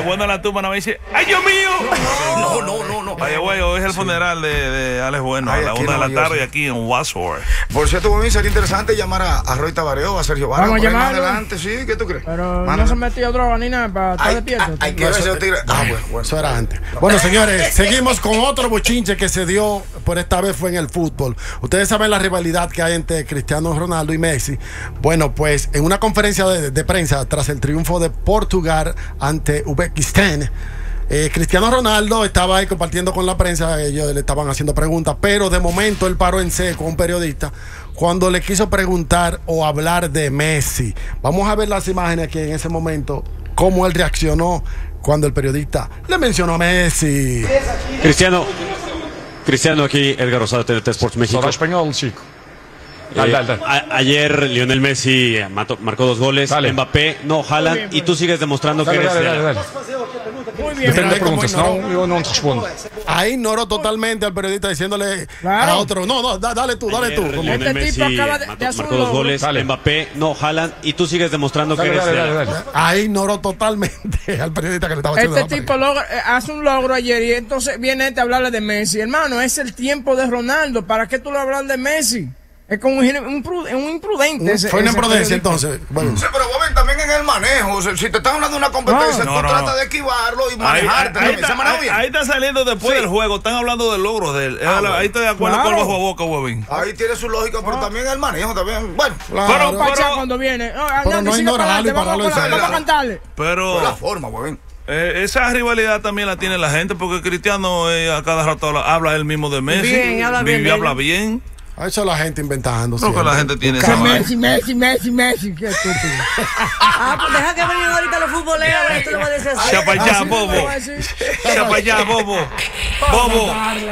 bueno de la tumba no me dice, ¡ay, Dios mío! No. Oye, güey, hoy es el funeral de Alex Bueno a la 1 de la tarde aquí en Wadsworth. Por cierto, a mí sería interesante llamar a Roy Tabareo, a Sergio Vargas. Vamos a llamarlo. Más adelante, sí, ¿qué tú crees? Pero no se metió droga ni nada para estar despierto. Hay que ver ese tigre. Bueno, eso era antes. Bueno, señores, seguimos con otro bochinche que se dio, por esta vez fue en el fútbol. Ustedes saben la rivalidad que hay entre Cristiano Ronaldo y Messi. Bueno, pues en una conferencia de prensa tras el triunfo de Portugal ante Uzbekistán, Cristiano Ronaldo estaba ahí compartiendo con la prensa, ellos le estaban haciendo preguntas, pero de momento él paró en seco a un periodista cuando le quiso preguntar o hablar de Messi. Vamos a ver las imágenes aquí en ese momento, cómo él reaccionó cuando el periodista le mencionó a Messi. Cristiano aquí, Edgar Rosado, TNT Sports México. Solo español, chico. Dale. Ayer Lionel Messi marcó 2 goles, Dale. Mbappé, no, Haaland, y tú sigues demostrando que eres... Dale. Muy bien. Depende de cómo preguntas, ignoró. ¿no? Yo no respondo. Ahí ignoró totalmente al periodista diciéndole Claro. a otro, dale tú. Ayer Como- Lionel Este Messi tipo acaba de hacer marcó un 2 logro. goles, Dale. Mbappé, no, Haaland, y tú sigues demostrando que eres... Dale. Ahí ignoró totalmente al periodista que le estaba haciendo Este tipo hace un logro ayer y entonces viene a hablarle de Messi. Hermano, es el tiempo de Ronaldo. ¿Para qué tú le hablas de Messi? Es como un imprudente. Fue una imprudencia periodista. entonces. Bueno. Sí, pero Bobby, también en el manejo. O sea, si te están hablando de una competencia, No. tú tratas de esquivarlo y manejarte. Ahí está saliendo después del juego, están hablando de logros de él. Ahí estoy de acuerdo con el bajo a boca, Bobby. Ahí tiene su lógica, pero también el manejo también. Bueno, Claro. Pachá cuando viene. Pero no ignorarlo y pararlo en serio. Vamos a cantarle. Pero la forma, Bobby. esa rivalidad también la tiene la gente, porque Cristiano a cada rato habla él mismo de Messi. Bien, habla bien de él. Habla bien. Eso la gente inventando. No, que siempre. la gente tiene esa vaina. Messi. Qué estúpido. Pues deja que vengan ahorita los futboleros, esto lo va a decir así. Chapayá, bobo. Así. Chapayá, bobo. Bobo.